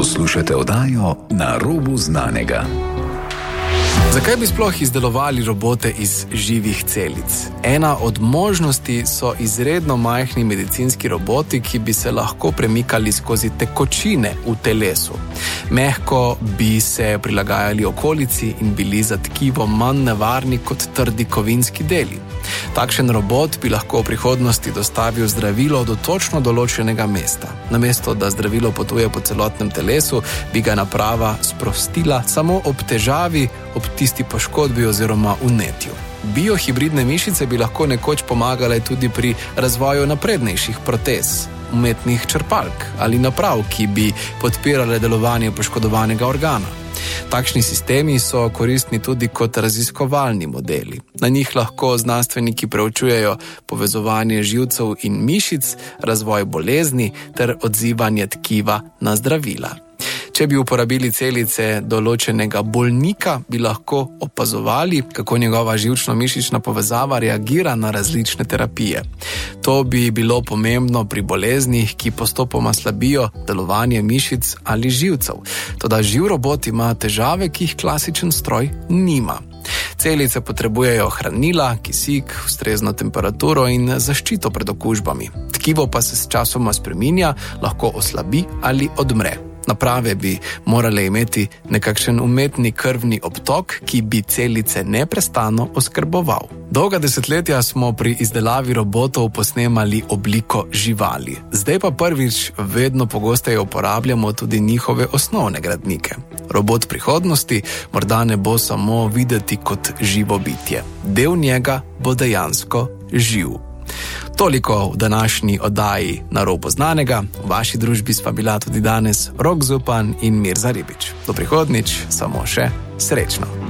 Poslušate oddajo Na robu znanega. Zakaj bi sploh izdelovali robote iz živih celic? Ena od možnosti so izredno majhni medicinski roboti, ki bi se lahko premikali skozi tekočine v telesu. Mehko bi se prilagajali okolici in bili za tkivo manj nevarni kot trdi kovinski deli. Takšen robot bi lahko v prihodnosti dostavil zdravilo do točno določenega mesta. Namesto da zdravilo potuje po celotnem telesu, bi ga naprava sprostila samo ob težavi, ob tisti poškodbi oziroma vnetju. Biohibridne mišice bi lahko nekoč pomagale tudi pri razvoju naprednejših protez, umetnih črpalk ali naprav, ki bi podpirale delovanje poškodovanega organa. Takšni sistemi so koristni tudi kot raziskovalni modeli. Na njih lahko znanstveniki preučujejo povezovanje živcev in mišic, razvoj bolezni ter odzivanje tkiva na zdravila. Če bi uporabili celice določenega bolnika, bi lahko opazovali, kako njegova živčno-mišična povezava reagira na različne terapije. To bi bilo pomembno pri boleznih, ki postopoma slabijo delovanje mišic ali živcev. Toda živ robot ima težave, ki jih klasičen stroj nima. Celice potrebujejo hranila, kisik, ustrezno temperaturo in zaščito pred okužbami. Tkivo pa se s časoma spreminja, lahko oslabi ali odmre. Naprave bi morale imeti nekakšen umetni krvni obtok, ki bi celice neprestano oskrboval. Dolga desetletja smo pri izdelavi robotov posnemali obliko živali. Zdaj pa prvič vedno pogosteje uporabljamo tudi njihove osnovne gradnike. Robot prihodnosti morda ne bo samo videti kot živo bitje. Del njega bo dejansko živ. Toliko v današnji oddaji Na robu znanega. V vaši družbi sva bila tudi danes Rok Zupan in Mirza Ribič. Do prihodnjič, samo še srečno.